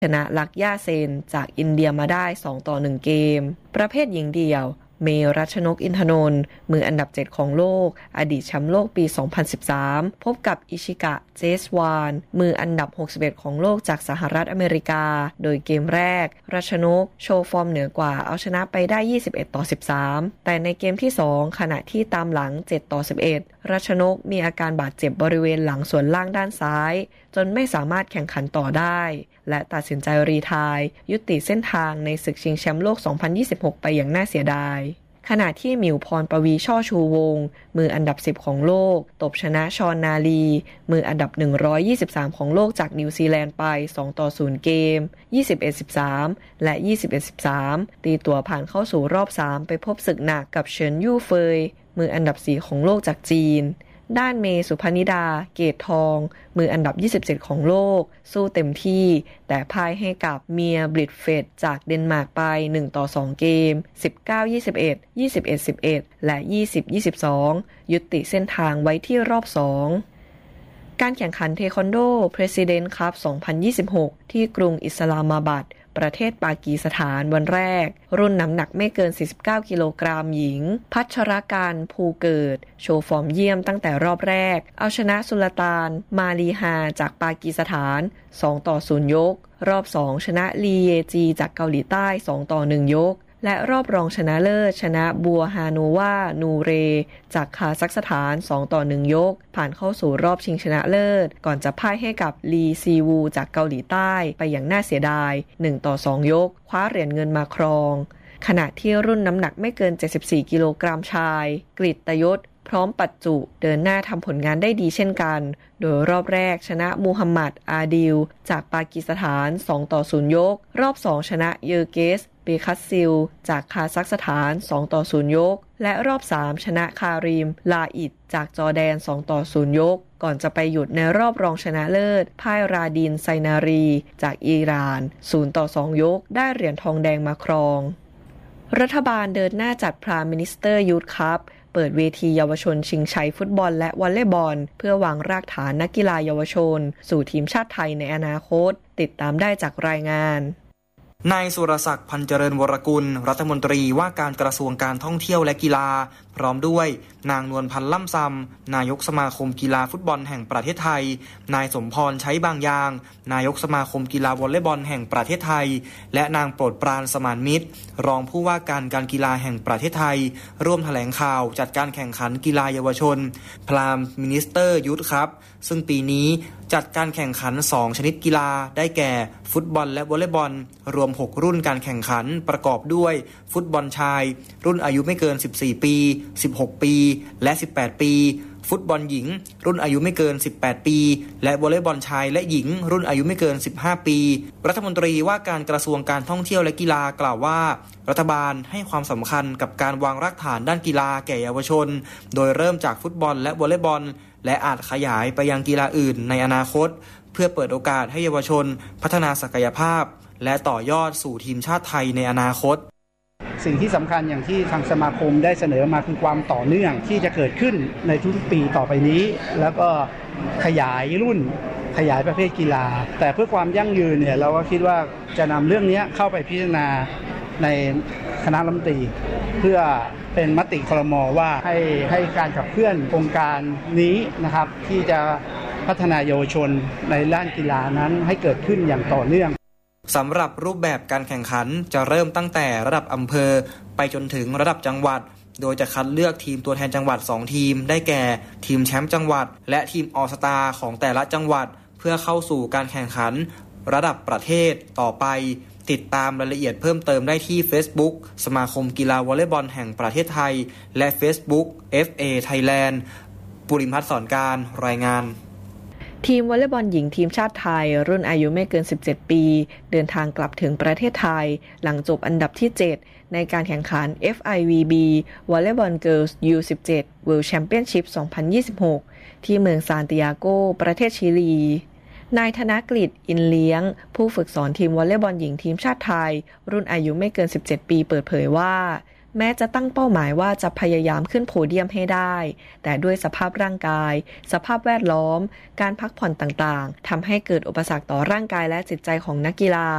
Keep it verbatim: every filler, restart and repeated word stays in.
ชนะลักย่าเซนจากอินเดียมาได้สองต่อหนึ่งเกมประเภทหญิงเดี่ยวเมรัชนกอินทนนท์มืออันดับเจ็ดของโลกอดีตแชมป์โลกปีสองพันสิบสามพบกับอิชิกะเจสวานมืออันดับหกสิบเอ็ดของโลกจากสหรัฐอเมริกาโดยเกมแรกรัชนกโชว์ฟอร์มเหนือกว่าเอาชนะไปได้ยี่สิบเอ็ดต่อสิบสามแต่ในเกมที่สองขณะที่ตามหลังเจ็ดต่อสิบเอ็ดรัชนกมีอาการบาดเจ็บบริเวณหลังส่วนล่างด้านซ้ายจนไม่สามารถแข่งขันต่อได้และตัดสินใจรีไทร์ยุติเส้นทางในศึกชิงแชมป์โลกสองพันยี่สิบหกไปอย่างน่าเสียดายขณะที่หมิวพรปวีช่อชูวงศ์มืออันดับสิบของโลกตบชนะชอนนาลีมืออันดับหนึ่งร้อยยี่สิบสามของโลกจากนิวซีแลนด์ไปสองต่อศูนย์เกม ยี่สิบเอ็ด สิบสาม และ ยี่สิบเอ็ด สิบสาม ตีตัวผ่านเข้าสู่รอบสามไปพบศึกหนักกับเฉินยู่เฟยมืออันดับสี่ของโลกจากจีนด้านเมสุพนิดาเกตทองมืออันดับยี่สิบเจ็ดของโลกสู้เต็มที่แต่พ่ายให้กับเมียบริดเฟดจากเดนมาร์กไปหนึ่งต่อสองเกม สิบเก้า ยี่สิบเอ็ด ยี่สิบเอ็ด สิบเอ็ด และ ยี่สิบ ยี่สิบสอง ยุติเส้นทางไว้ที่รอบสองการแข่งขันเทควันโด President Cup สองพันยี่สิบหกที่กรุงอิสลามาบัดประเทศปากีสถานวันแรกรุ่นน้ำหนักไม่เกินสี่สิบเก้ากิโลกรัมหญิงพัชรการภูเกิดโชว์ฟอร์มเยี่ยมตั้งแต่รอบแรกเอาชนะสุลต่านมาลีฮาจากปากีสถานสองต่อศูนย์ยกรอบสองชนะลีเยจีจากเกาหลีใต้สองต่อหนึ่งยกและรอบรองชนะเลิศชนะบัวฮาโนวานูเรจากคาซัคสถานสองต่อหนึ่งยกผ่านเข้าสู่รอบชิงชนะเลิศก่อนจะพ่ายให้กับลีซีวูจากเกาหลีใต้ไปอย่างน่าเสียดายหนึ่งต่อสองยกคว้าเหรียญเงินมาครองขณะที่รุ่นน้ำหนักไม่เกินเจ็ดสิบสี่กิโลกรัมชายกฤตยศพร้อมปัจจุเดินหน้าทำผลงานได้ดีเช่นกันโดยรอบแรกชนะมูฮัมหมัดอาดิลจากปากีสถานสองต่อศูนย์ยกรอบสองชนะเยอร์เกสเบคัสซิลจากคาซัคสถานสองต่อศูนย์ยกและรอบสามชนะคาริมลาอิดจากจอร์แดนสองต่อศูนย์ยกก่อนจะไปหยุดในรอบรองชนะเลิศพ่ายราดินไซนารีจากอิหร่านศูนย์ต่อสองยกได้เหรียญทองแดงมาครองรัฐบาลเดินหน้าจัด Prime Minister Youth Cup เปิดเวทีเยาวชนชิงชัยฟุตบอลและวอลเลย์บอลเพื่อวางรากฐานนักกีฬาเยาวชนสู่ทีมชาติไทยในอนาคตติดตามได้จากรายงานนายสุรศักดิ์พันเจริญวรกุลรัฐมนตรีว่าการกระทรวงการท่องเที่ยวและกีฬาพร้อมด้วยนางนวลพันธ์ล่ำซำนายกสมาคมกีฬาฟุตบอลแห่งประเทศไทยนายสมพรใช้บางยางนายกสมาคมกีฬาวอลเลย์บอลแห่งประเทศไทยและนางโปรดปรานสมานมิตรรองผู้ว่าการการกีฬาแห่งประเทศไทยร่วมแถลงข่าวจัดการแข่งขันกีฬาเยาวชน Prime Minister Youth Cup ซึ่งปีนี้จัดการแข่งขันสองชนิดกีฬาได้แก่ฟุตบอลและวอลเลย์บอลรวมหกรุ่นการแข่งขันประกอบด้วยฟุตบอลชายรุ่นอายุไม่เกินสิบสี่ปีสิบหกปีและสิบแปดปีฟุตบอลหญิงรุ่นอายุไม่เกินสิบแปดปีและวอลเลย์บอลชายและหญิงรุ่นอายุไม่เกินสิบห้าปีรัฐมนตรีว่าการกระทรวงการท่องเที่ยวและกีฬากล่าวว่ารัฐบาลให้ความสำคัญกับการวางรากฐานด้านกีฬาแก่เยาวชนโดยเริ่มจากฟุตบอลและวอลเลย์บอลและอาจขยายไปยังกีฬาอื่นในอนาคตเพื่อเปิดโอกาสให้เยาวชนพัฒนาศักยภาพและต่อยอดสู่ทีมชาติไทยในอนาคตสิ่งที่สำคัญอย่างที่ทางสมาคมได้เสนอมาคือความต่อเนื่องที่จะเกิดขึ้นในทุกๆปีต่อไปนี้แล้วก็ขยายรุ่นขยายประเภทกีฬาแต่เพื่อความยั่งยืนเนี่ยเราก็คิดว่าจะนำเรื่องนี้เข้าไปพิจารณาในคณะรัฐมนตรีเพื่อเป็นมติครม.ว่าให้ให้การขับเคลื่อนโครงการนี้นะครับที่จะพัฒนาเยาวชนในด้านกีฬานั้นให้เกิดขึ้นอย่างต่อเนื่องสำหรับรูปแบบการแข่งขันจะเริ่มตั้งแต่ระดับอำเภอไปจนถึงระดับจังหวัดโดยจะคัดเลือกทีมตัวแทนจังหวัดสองทีมได้แก่ทีมแชมป์จังหวัดและทีมออลสตาร์ของแต่ละจังหวัดเพื่อเข้าสู่การแข่งขันระดับประเทศต่อไปติดตามรายละเอียดเพิ่มเติมได้ที่ Facebook สมาคมกีฬาวอลเลย์บอลแห่งประเทศไทยและ Facebook เอฟ เอ Thailand ปุริมพัฒน์สอนการรายงานทีมวอลเลย์บอลหญิงทีมชาติไทยรุ่นอายุไม่เกินสิบเจ็ดปีเดินทางกลับถึงประเทศไทยหลังจบอันดับที่เจ็ดในการแข่งขัน เอฟ ไอ วี บี Volleyball Girls ยู สิบเจ็ด World Championship สองพันยี่สิบหกที่เมืองซานติอาโกประเทศชิลีนายธนกฤษอินเลี้ยงผู้ฝึกสอนทีมวอลเลย์บอลหญิงทีมชาติไทยรุ่นอายุไม่เกินสิบเจ็ดปีเปิดเผยว่าแม้จะตั้งเป้าหมายว่าจะพยายามขึ้นโพเดียมให้ได้แต่ด้วยสภาพร่างกายสภาพแวดล้อมการพักผ่อนต่างๆทำให้เกิดอุปสรรคต่อร่างกายและจิตใจของนักกีฬา